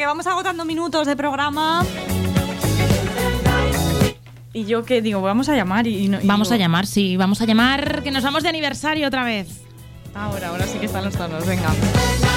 vamos agotando minutos de programa. Y yo que digo, vamos a llamar Vamos a llamar, sí, vamos a llamar, que nos vamos de aniversario otra vez. Ahora sí que están los tonos, venga.